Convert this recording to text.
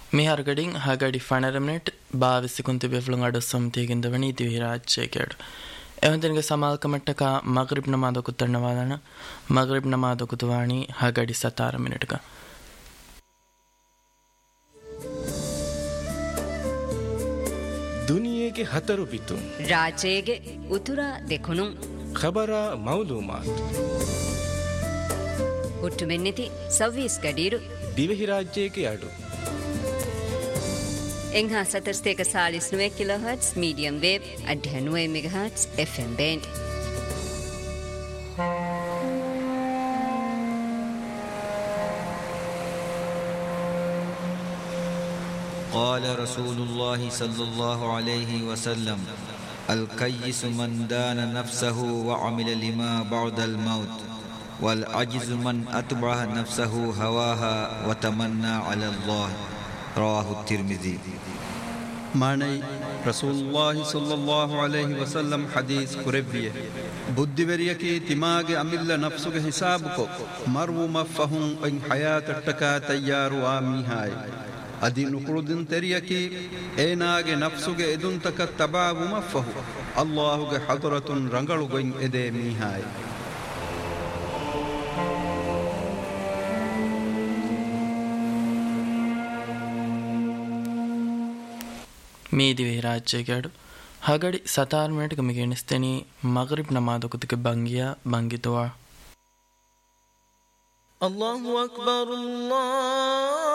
ಮಿಹಾರ್ ಗಡಿಂಗ್ ಹಗಡಿ 12 minute 22 second ಬೆಫ್ಲುಂ ಅಡ ಸಮತಿಗಿಂದ ವನಿ ದಿವಿ ರಾಜ್ಯ ಕೇಡು ಎವಂತನಿಗೆ ಸಮಾಲ್ಕ ಮಟ್ಟಕ ಮಗ್ರಿಬ್ ನಮಾದ ಕುತ್ತಣ್ಣವಾದನ ಮಗ್ರಿಬ್ ನಮಾದ ಕುತವಾಣಿ ಹಗಡಿ 17 ಮಿನಿಟ್ಗ ದುನಿಯೆಗೆ ಹತರು ಬಿತು ರಾಜೇಗೆ ಉತುರ ದೆಕುನು ಖಬರ ಮೌಲೂಮಾತ್ ಹುಟ್ಟು ಬೆನ್ನಿತಿ ಸವ್ವೀಸ್ ಗಡೀರು ದಿವೆಹಿ ರಾಜ್ಯಕ್ಕೆ ಅಡು ಎಂಘಾ ಸತರ್ಸ್ತೇಕ 49 kilohertz medium wave 89 megahertz FM band قال رسول الله صلى الله عليه وسلم الكيس من دان نفسه وعمل لما بعد الموت والعجز من أتبع نفسه هواها وتمنى على الله رواه الترمذي ماني رسول الله صلى الله عليه وسلم حديث قربيه බුද්ධිවරියකී තිමාගේ අමිල්ල නෆ්සුගේ හිසාබුකො මර්වුම ෆහුම් ඉන් හයාත ටකා තයාරු ආමීහායි අදි නුකුරුදින් තෙරියකී ඒනාගේ නෆ්සුගේ එදුන් තක තබාවුම ෆහු අල්ලාහුගේ හදරතුන් රංගලු ගොයින් එදේ මීහායි ಮೀದಿವೆ ರಾಜ್ಯಗಡು ಹಗಡಿ 17 ಮಿನಿಟ್ಗೆ ಮಿಗೆಣಿಸ್ತೇನೆ ಮಗ್ರಿಬ್ ನಮಾದ ಕುತಿಗೆ ಬಂಗಿತುವ ಅಲ್ಲಾಹು ಅಕ್ಬರ್ ಅಲ್ಲಾಹ್